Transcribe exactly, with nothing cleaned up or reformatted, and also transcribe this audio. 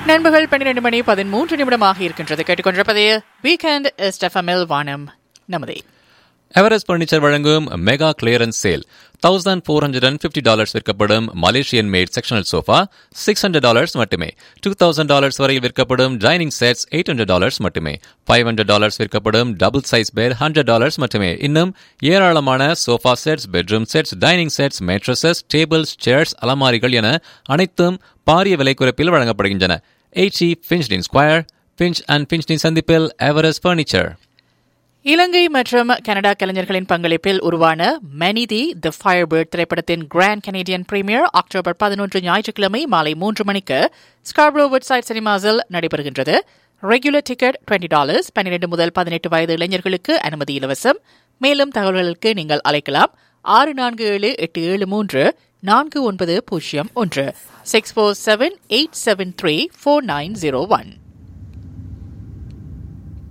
நண்பர்கள் பன்னிரண்டு மணி பதிமூன்று நிமிடமாக இருக்கின்றது. கேட்டுக்கொண்டிருப்பது வீக்கெண்ட் எஸ்எஃப்எம்எல் வானம் நமதே. எவரெஸ்ட் பர்னிச்சர் வழங்கும் mega clearance sale. Thousand four hundred and fifty dollars விற்கப்படும் Malaysian mat sectional sofa six hundred dollars மட்டுமே. டூ தௌசண்ட் டாலர்ஸ் வரையில் விற்கப்படும் dining sets eight hundred dollars மட்டுமே. ஃபைவ் ஹண்ட்ரட் டாலர்ஸ் விற்கப்படும் double size bed hundred dollars மட்டுமே. இன்னும் ஏராளமான sofa sets, bedroom sets, dining sets, mattresses, tables, chairs, அலமாரிகள் என அனைத்தும் பாரிய விலை குறைப்பில் வழங்கப்படுகின்றன. எயிட்டி ஃபின்ச்டின் ஸ்கொயர், ஃபின்ச் அண்ட் ஃபின்ச்டின் சந்திப்பில் எவரெஸ்ட் பர்னிச்சர். இலங்கை மற்றும் கனடா கலைஞர்களின் பங்களிப்பில் உருவான மனிதி தி ஃபயர்பேர்ட் திரைப்படத்தின் கிராண்ட் கனேடியன் பிரீமியர் அக்டோபர் பதினொன்று ஞாயிற்றுக்கிழமை மாலை மூன்று மணிக்கு ஸ்கார்ப்ரோ வுட்சைட் சினிமாஸில் நடைபெறுகின்றது. Regular ticket twenty dollars. பன்னிரண்டு முதல் பதினெட்டு வயது இளைஞர்களுக்கு அனுமதி இலவசம். மேலும் தகவல்களுக்கு நீங்கள் அழைக்கலாம் ஆறு நான்கு ஏழு எட்டு ஏழு மூன்று நான்கு ஒன்பது பூஜ்ஜியம் ஒன்று six four seven eight seven three four nine zero one.